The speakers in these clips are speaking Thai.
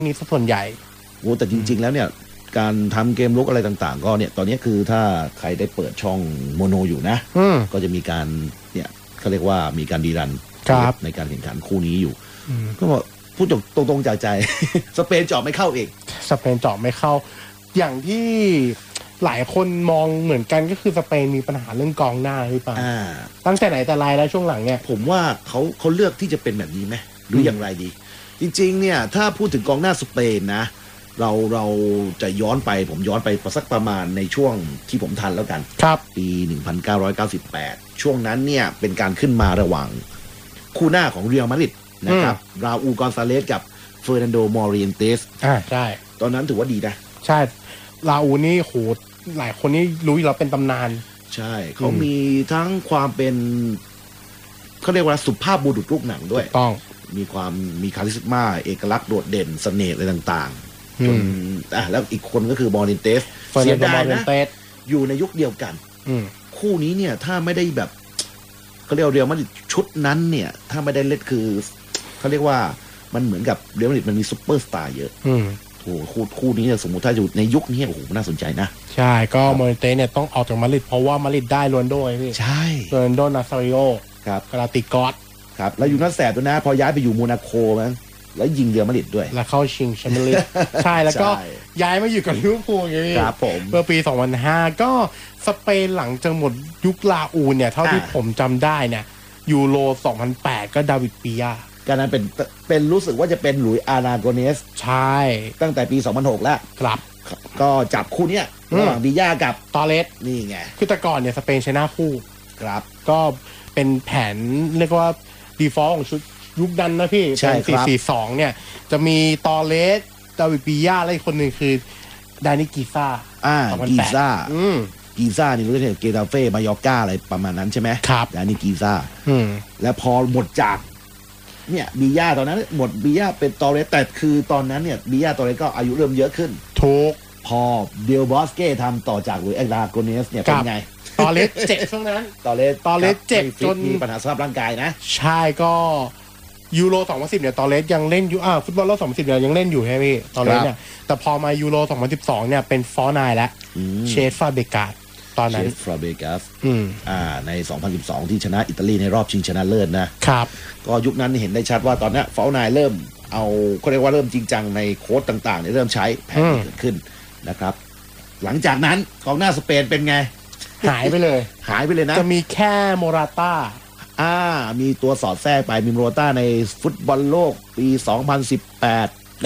นี่ส่วนใหญ่โอ้แต่จริงๆแล้วเนี่ยการทำเกมลุกอะไรต่างๆก็เนี่ยตอนนี้คือถ้าใครได้เปิดช่องโมโนอยู่นะก็จะมีการเนี่ยเขาเรียกว่ามีการดีรันในการแข่งขันคู่นี้อยู่ก็บอกพูดตรงๆจากใจสเปนเจาะไม่เข้าเองสเปนเจาะไม่เข้าอย่างที่หลายคนมองเหมือนกันก็คือสเปนมีปัญหาเรื่องกองหน้าหรือเปล่าตั้งแต่ไหนแต่ไรแล้วช่วงหลังเนี่ยผมว่าเขาเลือกที่จะเป็นแบบนี้ไหมหรืออย่างไรดีจริงๆเนี่ยถ้าพูดถึงกองหน้าสเปนนะเราจะย้อนไปผมย้อนไปสักประมาณในช่วงที่ผมทันแล้วกันครับปี 1998 ช่วงนั้นเนี่ยเป็นการขึ้นมาระหว่างคู่หน้าของเรอัลมาดริดนะครับราอูล กอนซาเลสกับเฟอร์นันโด มอริเอนเตสใช่ตอนนั้นถือว่าดีนะใช่ราอูลนี่โหหลายคนนี่รู้อยู่แล้วเป็นตำนานใช่เขามีทั้งความเป็นเขาเรียกว่าสุภาพบุรุษลูกหนังด้วยต้องมีคาริสมาเอกลักษณ์โดดเด่นเสน่ห์อะไรต่างๆจนแล้วอีกคนก็คือมอริเอนเตสเสียดายนะอยู่ในยุคเดียวกันคู่นี้เนี่ยถ้าไม่ได้แบบเขาเรียกเรียลมาดริดชุดนั้นเนี่ยถ้าไม่ได้เล่นคือเขาเรียกว่ามันเหมือนกับเรียลมาดริดมันมีซุปเปอร์สตาร์เยอะโอ้คู่นี้สมมุติถ้าอยู่ในยุคนี้โอ้โหน่าสนใจนะใช่ก็มอริเตสเนี่ยต้องออกจากมาดริดเพราะว่ามาดริดได้โรนัลโดไงพี่ใช่โรนัลโด นาซาริโอครับกาลาติกอสครับแล้วอยู่นั่นแสบด้วยนะพอย้ายไปอยู่โมนาโคมั้งแล้วยิงเรียลมาดริดด้วยแล้วเข้าชิงแชมเปี้ยนลีกใช่แล้วก็ย้ายมาอยู่กับลิเวอร์พูลไงพี่ครับผมเมื่อปี 2005 ก็สเปนหลังจากหมดยุคลาอูลเนี่ยเท่าที่ผมจำได้เนี่ยยูโร 2008 ก็ดาวิดปิยาการนั้นเป็นรู้สึกว่าจะเป็นหลุยส์ อาราโกเนสใช่ตั้งแต่ปี 2006 แล้วครับก็จับคู่นี้ระหว่างปิยากับตอเรสนี่ไงคือแต่ก่อนเนี่ยสเปนชนะคู่ครับก็เป็นแผนเรียกว่าดีฟอลต์ของชุดยุคนั้นนะพี่เป็น4-4-2เนี่ยจะมีตอเรสดาวิดปิยาและอีกคนหนึ่งคือดานิกิซ่ากีซ่านี่รู้สึกเกตาเฟ่มายอร์ก้าอะไรประมาณนั้นใช่ไหมครับแล้วนี่กีซ่าแล้วพอหมดจากเนี่ยบิยาตอนนั้นหมดบิยาเป็นตอเรสแต่คือตอนนั้นเนี่ยบิยาตอเรสก็อายุเริ่มเยอะขึ้นถูกพอเดลบอสเก้ทำต่อจากหลุยส์ อาราโกเนสเนี่ยเป็นไงตอเรสเจ็บช่วงนั้นตอเรสเจ็บจนมีปัญหาสภาพร่างกายนะใช่ก็ยูโร 2010 เนี่ยตอเรสยังเล่นอยู่ฟุตบอลโลก 2010 เนี่ยยังเล่นอยู่ใช่ไหมพี่ตอเรสเนี่ยแต่พอมายูโร 2012 เนี่ยเป็นฟอร์นายแล้วเชฟฟาเบกาสตอนนั้นเชฟฟาเบกาสใน 2012 ที่ชนะอิตาลีในรอบชิงชนะเลิศนะครับก็ยุคนั้นเห็นได้ชัดว่าตอนนี้ฟอร์นายเริ่มเอาเขาเรียกว่าเริ่มจริงจังในโค้ดต่างๆเนี่ยเริ่มใช้แผนที่เกิดขึ้นนะครับหลังจากนั้นกองหน้าสเปนเป็นไงหายไปเลยนะจะมีแค่โมราต้ามีตัวสอดแทรกไปมีโมราต้าในฟุตบอลโลกปี 2018 และ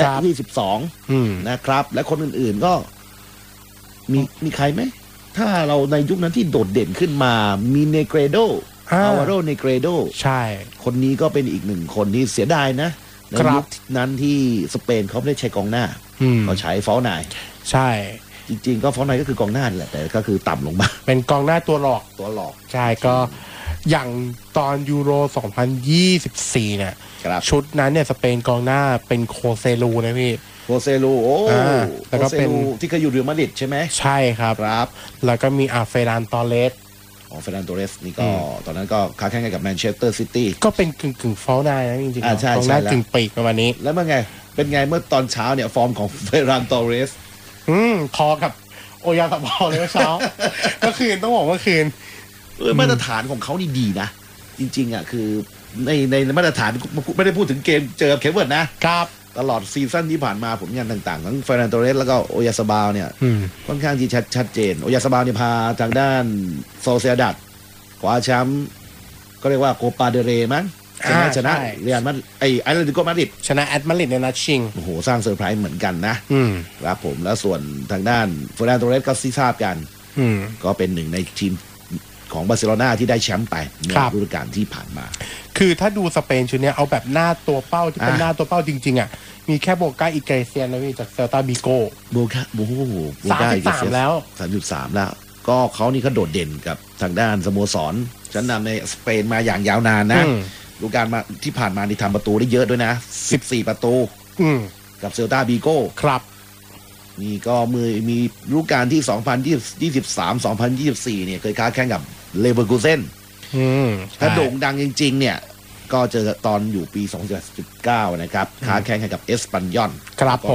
22นะครับและคนอื่นๆก็มีใครไหมถ้าเราในยุคนั้นที่โดดเด่นขึ้นมามีเนเกรโดอาวาโรเนเกรโดใช่คนนี้ก็เป็นอีกหนึ่งคนที่เสียดายนะในยุคนั้นที่สเปนเขาไม่ได้ใช้กองหน้าเขาใช้ฟอลไนใช่จริงๆก็ฟอลไนก็คือกองหน้าแหละแต่ก็คือต่ำลงมาเป็นกองหน้าตัวหลอกใช่ก็อย่างตอนยูโร 2024 เนี่ยชุดนั้นเนี่ยสเปนกองหน้าเป็นโคเซลูนะพี่โคเซลูแล้วก็เป็นที่เคยอยู่เรอัลมาดริดใช่ไหมใช่ครับแล้วก็มีเฟรานตอเรสเฟรานตอเรสนี่ก็ตอนนั้นก็ค้าแข่งกับแมนเชสเตอร์ซิตี้ก็เป็นกึ่งฟอลได้นะจริงๆกองหน้ากึ่งปีกประมาณนี้แล้วเมื่อไงเป็นไงเมื่อตอนเช้าเนี่ยฟอร์มของเฟรานตอเรสพอกับโอยาสบอลเลยเมื่อเช้าเมื่อคืนต้องบอกเมื่อคืนมาตรฐานของเขานี่ดีนะจริงๆคือในมาตรฐานไม่ได้พูดถึงเกมเจอกับเคเบิร์ตนะครับตลอดซีซั่นที่ผ่านมาผลงานต่างๆทั้งเฟรนันโตเรสแล้วก็โอยาสบาลเนี่ยค่อนข้างที่ชัดเจนโอยาสบาลเนี่ยพาทางด้านโซเซียดัดคว้าแชมป์ก็เรียกว่าโคปาเดเรมั้งชนะเรียลมาดริดไอเลติโกมาดริดชนะแอตมาดริดในนัดชิงโอ้โหสร้างเซอร์ไพรส์เหมือนกันนะครับผมแล้วส่วนทางด้านเฟรนันโตเรสก็ทราบกันก็เป็นหนึ่งในทีมของบาร์เซโลนาที่ได้แชมป์ไปในฤดูกาลที่ผ่านมาคือถ้าดูสเปนชุดนี้เอาแบบหน้าตัวเป้าที่เป็นหน้าตัวเป้าจริงๆมีแค่โบก้าอิเกเซียนนะพี่จากเซลตาบิโก้โบก้า 33แล้ว 33แล้วก็เขานี่เขาโดดเด่นกับทางด้านสโมสรชั้นนำในสเปนมาอย่างยาวนานนะฤดูกาลมาที่ผ่านมานี่ทำประตูได้เยอะด้วยนะ14ประตูกับเซลตาบิโก้ครับนี่ก็มีฤดูกาลที่ 2023-2024 เนี่ยเคยค้าแข่งกับเลเวอร์คูเซ่นถ้าโด่งดังจริงๆเนี่ยก็เจอตอนอยู่ปี 2019 นะครับค้าแข่งให้กับเอสปันยอนครับผม